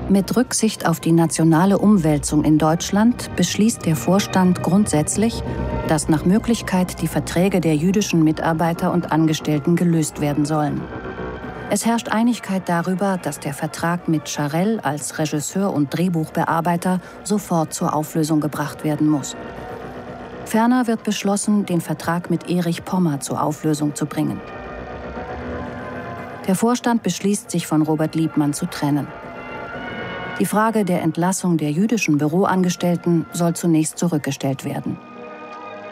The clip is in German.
Mit Rücksicht auf die nationale Umwälzung in Deutschland beschließt der Vorstand grundsätzlich, dass nach Möglichkeit die Verträge der jüdischen Mitarbeiter und Angestellten gelöst werden sollen. Es herrscht Einigkeit darüber, dass der Vertrag mit Scharell als Regisseur und Drehbuchbearbeiter sofort zur Auflösung gebracht werden muss. Ferner wird beschlossen, den Vertrag mit Erich Pommer zur Auflösung zu bringen. Der Vorstand beschließt, sich von Robert Liebmann zu trennen. Die Frage der Entlassung der jüdischen Büroangestellten soll zunächst zurückgestellt werden.